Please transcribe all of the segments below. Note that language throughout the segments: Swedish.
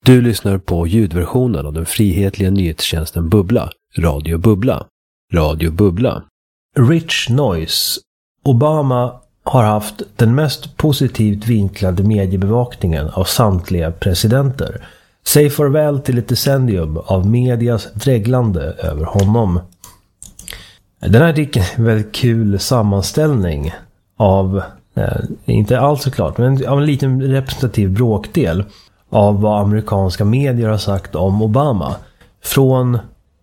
Du lyssnar på ljudversionen av den frihetliga nyhetstjänsten Bubbla, Radio Bubbla. Radio Bubbla. Rich Noise. Obama har haft den mest positivt vinklade mediebevakningen av samtliga presidenter. Säg farväl till ett decennium av medias dreglande över honom. Den här artikeln är en väldigt kul sammanställning av, inte alls såklart, men av en liten representativ bråkdel av vad amerikanska medier har sagt om Obama från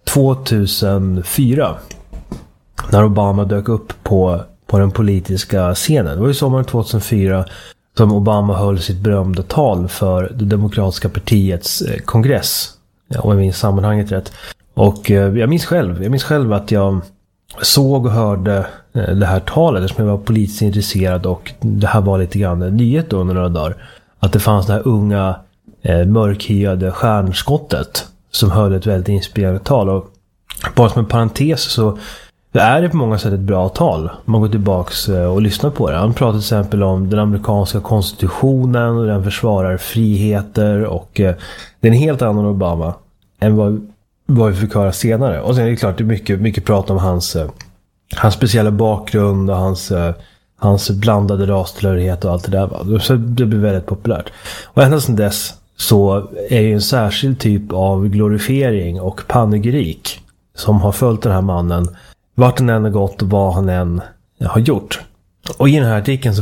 2004 när Obama dök upp på den politiska scenen. Det var ju sommaren 2004 som Obama höll sitt berömda tal för det demokratiska partiets kongress. Ja, om jag minns sammanhanget rätt. Och jag minns själv att jag såg och hörde det här talet eftersom jag var politiskt intresserad, och det här var lite grann en nyhet då under några dagar. Att det fanns det här unga mörkhyade stjärnskottet som höll ett väldigt inspirerande tal. Och bara som en parentes så är det på många sätt ett bra tal. Man går tillbaks och lyssnar på det. Han pratar till exempel om den amerikanska konstitutionen och den försvarar friheter, och det är en helt annan Obama än vad vi fick höra senare. Och sen är det klart det är mycket prat om hans speciella bakgrund och hans blandade rastillhörighet och allt det där. Så det blir väldigt populärt. Och ända sedan dess så är det en särskild typ av glorifiering och panegyrik som har följt den här mannen vart han än har gått och vad han än har gjort. Och i den här artikeln så